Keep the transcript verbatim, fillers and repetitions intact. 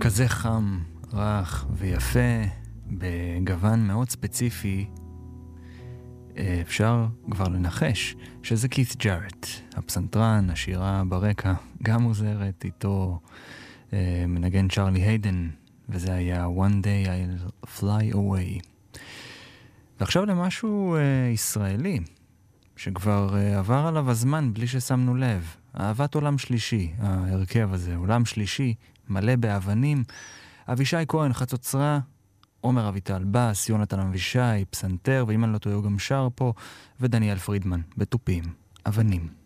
כזה חם, רך ויפה, בגוון מאוד ספציפי, אפשר כבר לנחש שזה כית ג'ארט, הפסנתרן, השירה ברקע, גם עוזרת איתו מנגן צ'רלי היידן, וזה היה One Day I'll Fly Away. ועכשיו למשהו ישראלי, שכבר עבר עליו הזמן בלי ששמנו לב. אהבת עולם שלישי, ההרכב הזה, עולם שלישי, מלא באבנים. אבישי כהן, חצוצרה, עומר אביטל בס, יונתן אבישי, פסנתר, ואם אני לא טועה גם שר פה, ודניאל פרידמן, בטופים, אבנים.